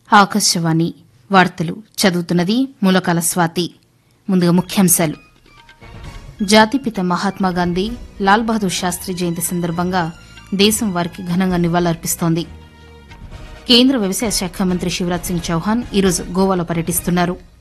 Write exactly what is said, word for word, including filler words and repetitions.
ఆకాశవాణి వార్తలు చదువుతున్నది మూలకాల స్వాతి. ముందుగా ముఖ్యాంశాలు. జాతిపిత మహాత్మాగాంధీ లాల్ బహదూర్ శాస్త్రి జయంతి సందర్భంగా దేశం వారికి ఘనంగా నివాళులర్పిస్తోంది. కేంద్ర వ్యవసాయ శాఖ మంత్రి శివరాజ్ సింగ్ చౌహాన్ ఈరోజు గోవాలో పర్యటిస్తున్నారు.